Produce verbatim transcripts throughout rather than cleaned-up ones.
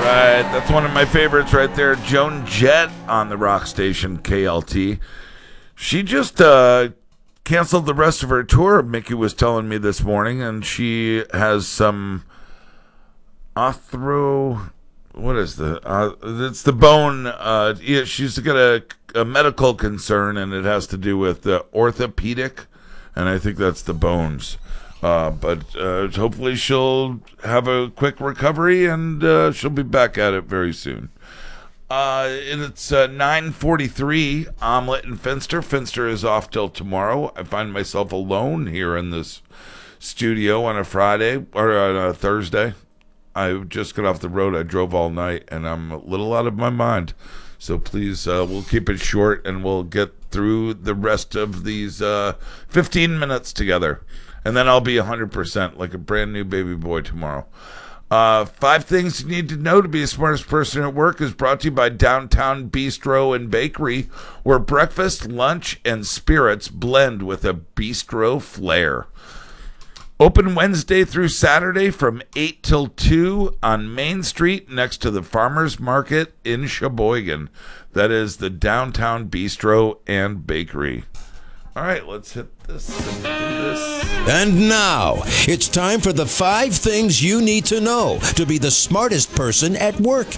right, that's one of my favorites right there. Joan Jett on the rock station K L T. She just uh, canceled the rest of her tour, Mickey was telling me this morning, and she has some arthro... What is the... Uh, it's the bone... Uh, yeah, she's got a, a medical concern, and it has to do with the orthopedic, and I think that's the bones. Uh, but uh, hopefully she'll have a quick recovery, and uh, she'll be back at it very soon. Uh, and it's uh, nine forty-three, Omelette and Finster. Finster is off till tomorrow. I find myself alone here in this studio on a Friday, or on a Thursday. I just got off the road. I drove all night, and I'm a little out of my mind. So please, uh, we'll keep it short, and we'll get through the rest of these uh, fifteen minutes together. And then I'll be one hundred percent like a brand new baby boy tomorrow. Uh, five things you need to know to be the smartest person at work is brought to you by Downtown Bistro and Bakery, where breakfast, lunch, and spirits blend with a bistro flair. Open Wednesday through Saturday from eight till two on Main Street next to the Farmers Market in Sheboygan. That is the Downtown Bistro and Bakery. All right, let's hit this and do this. And now, it's time for the five things you need to know to be the smartest person at work.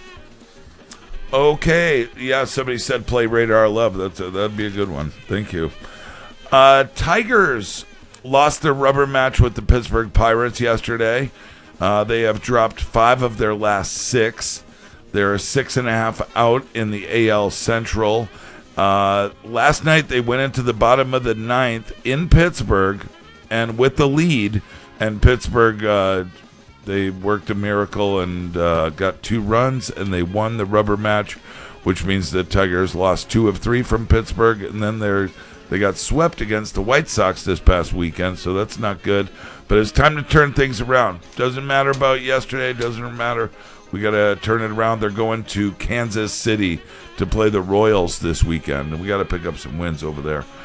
Okay, yeah, somebody said play Radar Love. That's a, that'd be a good one. Thank you. Uh, Tigers lost their rubber match with the Pittsburgh Pirates yesterday. Uh, they have dropped five of their last six. They're six and a half out in the A L Central. Uh, last night they went into the bottom of the ninth in Pittsburgh and with the lead, and Pittsburgh, uh, they worked a miracle and uh, got two runs, and they won the rubber match, which means the Tigers lost two of three from Pittsburgh, and then they're they got swept against the White Sox this past weekend, so that's not good. But it's time to turn things around. Doesn't matter about yesterday, doesn't matter. We got to turn it around. They're going to Kansas City to play the Royals this weekend, and we got to pick up some wins over there.